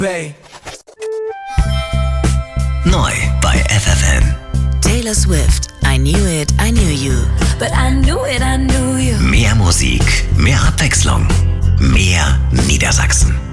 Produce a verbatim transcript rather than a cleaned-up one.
Bay. Neu bei F F M. Taylor Swift, I Knew It, I Knew You. But I knew it, I knew you. Mehr Musik, mehr Abwechslung, mehr Niedersachsen.